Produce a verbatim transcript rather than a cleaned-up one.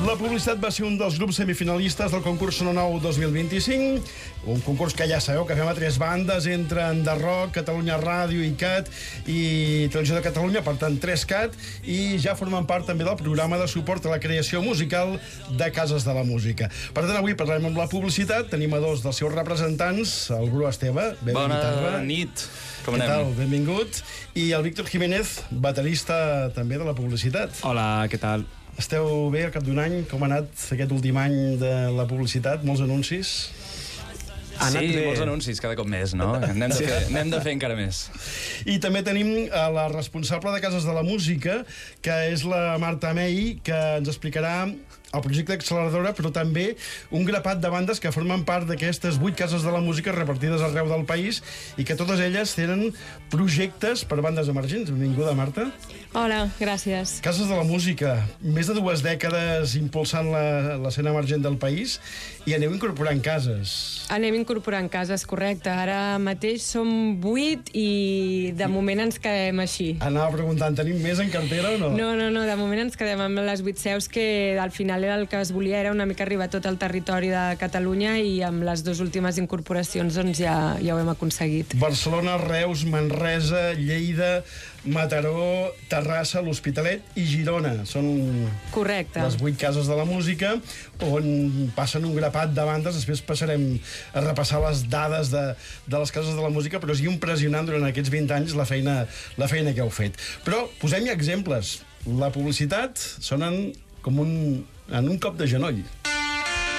La publicitat va ser un dels grups semifinalistes del concurs Sona Nou dos mil vint-i-cinc, un concurs que ja sabeu que fem a tres bandes, entre Enderrock, Catalunya Ràdio, I C A T i Televisió de Catalunya, per tant tres C A T, i ja formen part també del programa de suport a la creació musical de Cases de la Música. Per tant, avui parlarem amb la publicitat, tenim a dos dels seus representants, el Bru Esteve, bé de guitarra. Bona nit, com Què anem? tal? Benvingut. I el Víctor Jiménez, baterista també de la publicitat. Hola, què tal? Esteu bé al cap d'un any? Com ha anat aquest últim any de la publicitat? Molts anuncis? Ha anat Sí, bé. molts anuncis cada cop més, no? N'hem de, fer, n'hem de fer encara més. I també tenim a la responsable de Cases de la Música, que és la Marta Mey, que ens explicarà el projecte Acceleradora, però també un grapat de bandes que formen part d'aquestes vuit cases de la música repartides arreu del país i que totes elles tenen projectes per bandes emergents. Benvinguda, Marta. Hola, gràcies. Cases de la música, més de dues dècades impulsant la- l'escena emergent del país i aneu incorporant cases. Anem incorporant cases, correcte. Ara mateix som vuit i de moment ens quedem així. Anava preguntant, tenim més en cartera o no? No, no, no, de moment ens quedem amb les vuit seus, que al final era el que es volia, era una mica arribar a tot el territori de Catalunya, i amb les dues últimes incorporacions doncs ja, ja ho hem aconseguit. Barcelona, Reus, Manresa, Lleida, Mataró, Terrassa, l'Hospitalet i Girona. Són Correcte. les vuit cases de la música on passen un grapat de bandes. Després passarem a repassar les dades de, de les cases de la música, però és impressionant durant aquests vint anys la feina, la feina que heu fet. Però posem-hi exemples. La publicitat sonen com un, en un cop de genoll.